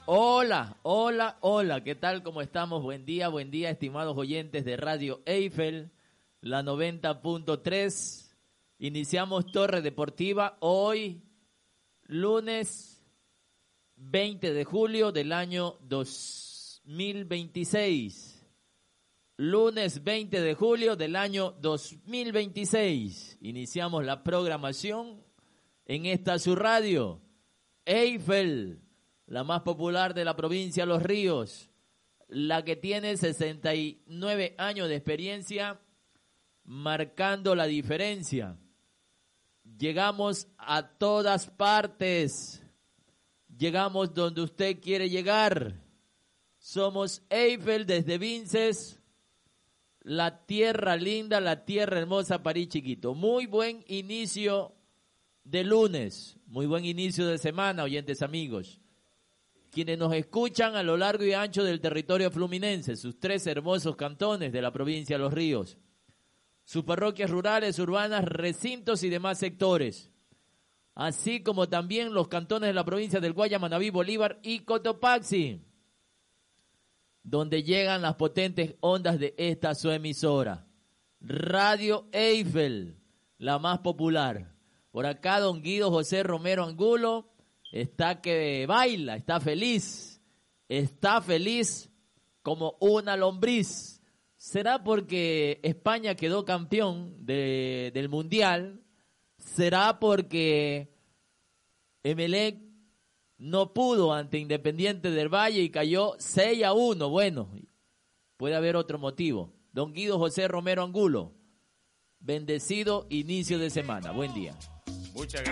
Hola, hola, hola, ¿qué tal? ¿Cómo estamos? Buen día, estimados oyentes de Radio Eiffel, la 90.3. Iniciamos Torre Deportiva hoy, lunes 20 de julio del año 2026. Lunes 20 de julio del año 2026. Iniciamos la programación en esta su radio, Eiffel, la más popular de la provincia de Los Ríos, la que tiene 69 años de experiencia, marcando la diferencia. Llegamos a todas partes, llegamos donde usted quiere llegar. Somos Eiffel desde Vinces, la tierra linda, la tierra hermosa, París chiquito. Muy buen inicio de lunes, muy buen inicio de semana, oyentes amigos. Quienes nos escuchan a lo largo y ancho del territorio fluminense, sus 3 hermosos cantones de la provincia de Los Ríos, sus parroquias rurales, urbanas, recintos y demás sectores, así como también los cantones de la provincia del Guaya, Manabí, Bolívar y Cotopaxi, donde llegan las potentes ondas de esta su emisora, Radio Eiffel, la más popular. Por acá don Guido José Romero Angulo está que baila, está feliz como una lombriz. ¿Será porque España quedó campeón del Mundial? ¿Será porque Emelec no pudo ante Independiente del Valle y cayó 6-1? Bueno, puede haber otro motivo. Don Guido José Romero Angulo, bendecido inicio de semana. Buen día. Muchas gracias.